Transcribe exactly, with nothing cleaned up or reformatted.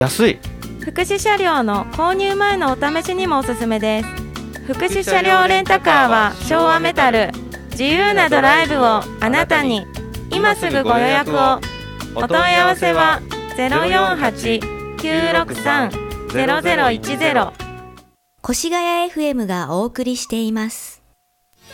安い。 福祉車両の購入前のお試しにもおすすめです。福祉車両レンタカーは昭和メタル。自由なドライブをあなたに。今すぐご予約を。お問い合わせは ゼロよんはち きゅうろくさん ゼロゼロいちゼロ。 越谷 エフエム がお送りしています。